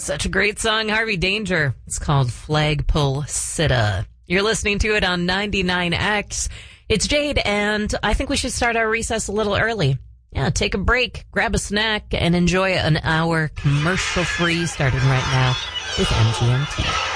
Such a great song, Harvey Danger. It's called Flagpole Sitta. You're listening to it on 99X. It's Jade, and I think we should start our recess a little early. Yeah, take a break, grab a snack, and enjoy an hour commercial-free starting right now with MGMT.